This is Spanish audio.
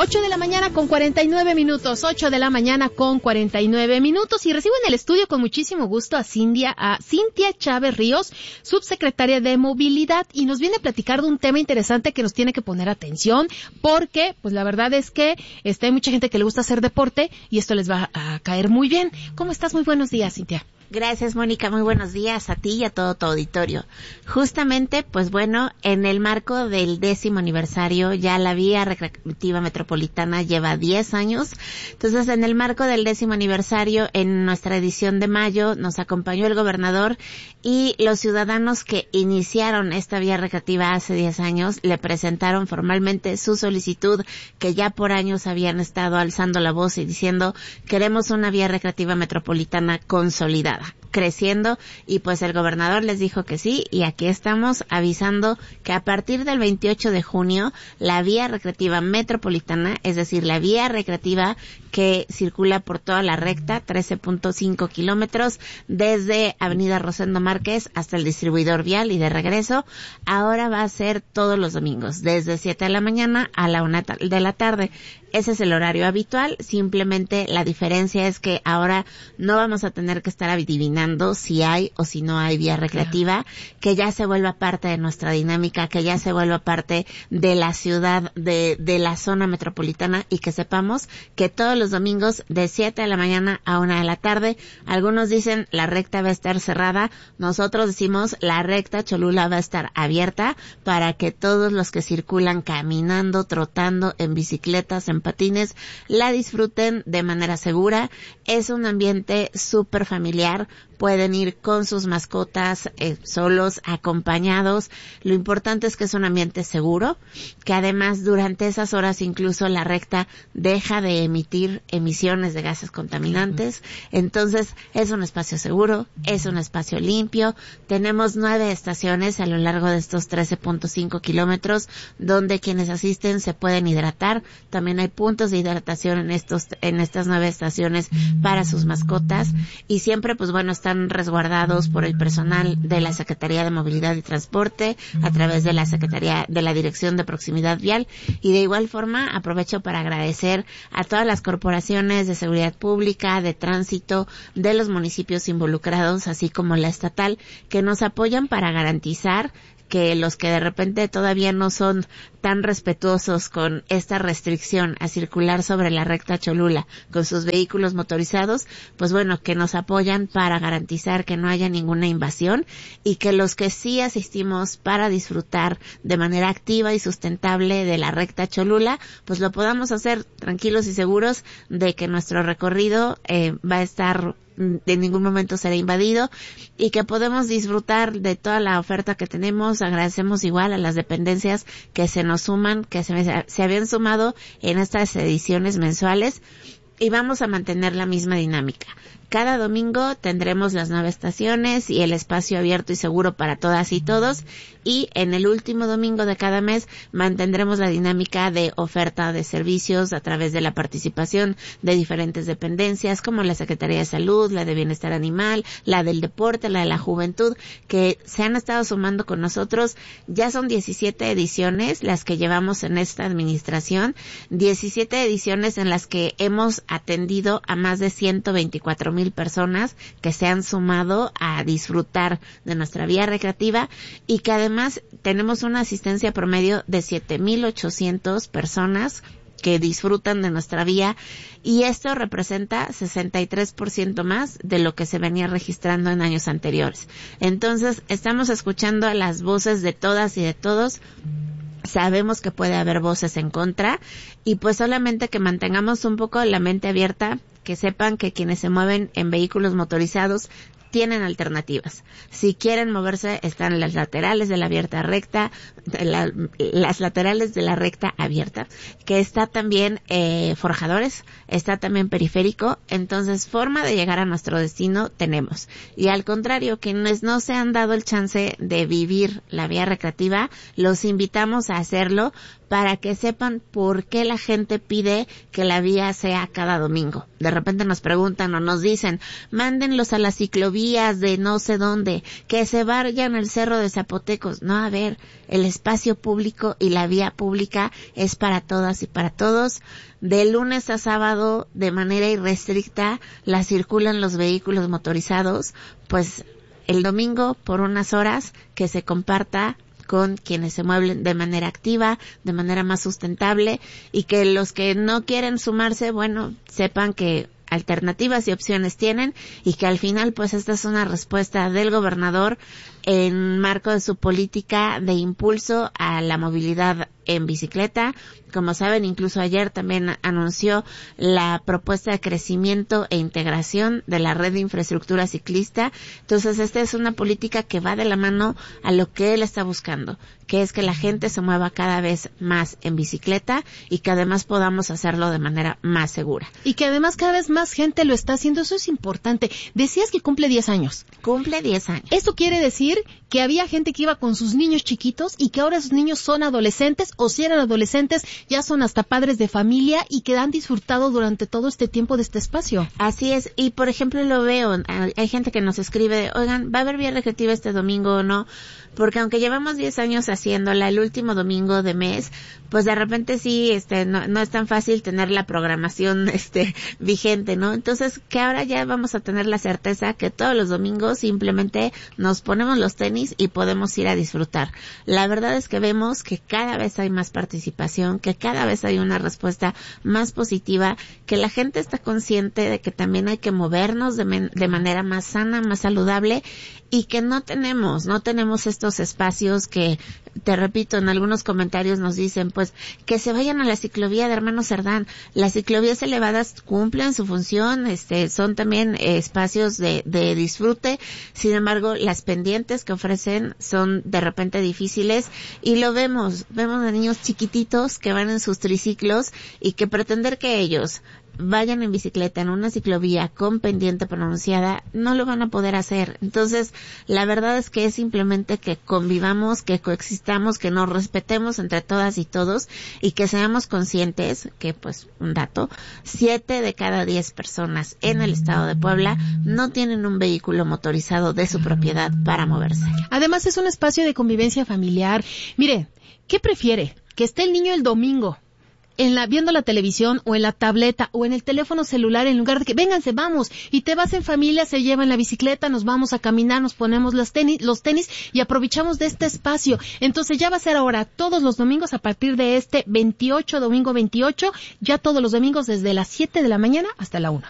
8 de la mañana con 49 minutos, 8 de la mañana con 49 minutos, y recibo en el estudio con muchísimo gusto a Cintia Chávez Ríos, subsecretaria de Movilidad, y nos viene a platicar de un tema interesante que nos tiene que poner atención, porque pues la verdad es que hay mucha gente que le gusta hacer deporte y esto les va a caer muy bien. ¿Cómo estás? Muy buenos días, Cintia. Gracias, Mónica. Muy buenos días a ti y a todo tu auditorio. Justamente, pues bueno, en el marco del 10º aniversario, ya la Vía Recreativa Metropolitana lleva 10 años. Entonces, en el marco del 10º aniversario, en nuestra edición de mayo, nos acompañó el gobernador y los ciudadanos que iniciaron esta vía recreativa hace 10 años le presentaron formalmente su solicitud, que ya por años habían estado alzando la voz y diciendo: queremos una vía recreativa metropolitana consolidada, creciendo, y pues el gobernador les dijo que sí, y aquí estamos avisando que a partir del 28 de junio la vía recreativa metropolitana, es decir, la vía recreativa que circula por toda la recta, 13.5 kilómetros, desde Avenida Rosendo Márquez hasta el distribuidor vial y de regreso, ahora va a ser todos los domingos, desde 7 de la mañana a la 1 de la tarde. Ese es el horario habitual, simplemente la diferencia es que ahora no vamos a tener que estar adivinando si hay o si no hay vía recreativa, que ya se vuelva parte de nuestra dinámica, que ya se vuelva parte de la ciudad, de la zona metropolitana, y que sepamos que todos los domingos de 7 de la mañana a 1 de la tarde, algunos dicen la recta va a estar cerrada, nosotros decimos la recta Cholula va a estar abierta para que todos los que circulan caminando, trotando, en bicicletas, en patines, la disfruten de manera segura. Es un ambiente súper familiar, pueden ir con sus mascotas, solos, acompañados. Lo importante es que es un ambiente seguro, que además durante esas horas incluso la recta deja de emitir emisiones de gases contaminantes. Entonces es un espacio seguro, es un espacio limpio. Tenemos 9 estaciones a lo largo de estos 13.5 kilómetros donde quienes asisten se pueden hidratar. También hay puntos de hidratación en estas 9 estaciones para sus mascotas, y siempre pues bueno están resguardados por el personal de la Secretaría de Movilidad y Transporte a través de la Secretaría de la Dirección de Proximidad Vial. Y de igual forma aprovecho para agradecer a todas las corporaciones de seguridad pública, de tránsito, de los municipios involucrados, así como la estatal, que nos apoyan para garantizar que los que de repente todavía no son tan respetuosos con esta restricción a circular sobre la recta Cholula con sus vehículos motorizados, pues bueno, que nos apoyan para garantizar que no haya ninguna invasión, y que los que sí asistimos para disfrutar de manera activa y sustentable de la recta Cholula, pues lo podamos hacer tranquilos y seguros de que nuestro recorrido va a estar, en ningún momento será invadido, y que podemos disfrutar de toda la oferta que tenemos. Agradecemos igual a las dependencias que se nos suman, que se habían sumado en estas ediciones mensuales, y vamos a mantener la misma dinámica. Cada domingo tendremos las 9 estaciones y el espacio abierto y seguro para todas y todos, y en el último domingo de cada mes mantendremos la dinámica de oferta de servicios a través de la participación de diferentes dependencias como la Secretaría de Salud, la de Bienestar Animal, la del Deporte, la de la Juventud, que se han estado sumando con nosotros. Ya son 17 ediciones las que llevamos en esta administración, 17 ediciones en las que hemos atendido a más de 124,000 personas que se han sumado a disfrutar de nuestra vía recreativa, y que además tenemos una asistencia promedio de 7,800 personas que disfrutan de nuestra vía, y esto representa 63% más de lo que se venía registrando en años anteriores. Entonces, estamos escuchando a las voces de todas y de todos. Sabemos que puede haber voces en contra, y pues solamente que mantengamos un poco la mente abierta, que sepan que quienes se mueven en vehículos motorizados tienen alternativas. Si quieren moverse, están las laterales de la abierta recta, las laterales de la recta abierta, que está también Forjadores, está también Periférico. Entonces, forma de llegar a nuestro destino tenemos. Y al contrario, quienes no se han dado el chance de vivir la vía recreativa, los invitamos a hacerlo, para que sepan por qué la gente pide que la vía sea cada domingo. De repente nos preguntan o nos dicen, mándenlos a la ciclovía vías de no sé dónde, que se vayan al cerro de Zapotecos. No, a ver, el espacio público y la vía pública es para todas y para todos. De lunes a sábado, de manera irrestricta, la circulan los vehículos motorizados, pues el domingo por unas horas que se comparta con quienes se mueven de manera activa, de manera más sustentable, y que los que no quieren sumarse, bueno, sepan que alternativas y opciones tienen, y que al final pues esta es una respuesta del gobernador en marco de su política de impulso a la movilidad en bicicleta. Como saben, incluso ayer también anunció la propuesta de crecimiento e integración de la red de infraestructura ciclista. Entonces, esta es una política que va de la mano a lo que él está buscando, que es que la gente se mueva cada vez más en bicicleta y que además podamos hacerlo de manera más segura. Y que además cada vez más gente lo está haciendo. Eso es importante. Decías que cumple 10 años. Cumple 10 años. Eso quiere decir que había gente que iba con sus niños chiquitos y que ahora esos niños son adolescentes, o si eran adolescentes ya son hasta padres de familia y que han disfrutado durante todo este tiempo de este espacio. Así es, y por ejemplo lo veo, hay gente que nos escribe, oigan, ¿va a haber vía recreativa este domingo o no? Porque aunque llevamos 10 años haciéndola, el último domingo de mes, pues de repente sí, no es tan fácil tener la programación, vigente, ¿no? Entonces, que ahora ya vamos a tener la certeza que todos los domingos simplemente nos ponemos los tenis y podemos ir a disfrutar. La verdad es que vemos que cada vez hay más participación, que cada vez hay una respuesta más positiva, que la gente está consciente de que también hay que movernos de manera más sana, más saludable, y que no tenemos estos espacios que, te repito, en algunos comentarios nos dicen, pues, que se vayan a la ciclovía de Hermano Cerdán. Las ciclovías elevadas cumplen su función, son también espacios de disfrute. Sin embargo, las pendientes que ofrecen son de repente difíciles, y lo vemos a niños chiquititos que van en sus triciclos, y que pretender que ellos vayan en bicicleta en una ciclovía con pendiente pronunciada, no lo van a poder hacer. Entonces, la verdad es que es simplemente que convivamos, que coexistamos, que nos respetemos entre todas y todos, y que seamos conscientes que, pues, un dato, 7 de cada 10 personas en el estado de Puebla no tienen un vehículo motorizado de su propiedad para moverse. Además, es un espacio de convivencia familiar. Mire, ¿qué prefiere? ¿Que esté el niño el domingo viendo la televisión, o en la tableta, o en el teléfono celular, en lugar de que vénganse, vamos, y te vas en familia, se llevan la bicicleta, nos vamos a caminar, nos ponemos los tenis y aprovechamos de este espacio? Entonces ya va a ser ahora todos los domingos a partir de domingo 28, ya todos los domingos desde las 7 de la mañana hasta la 1.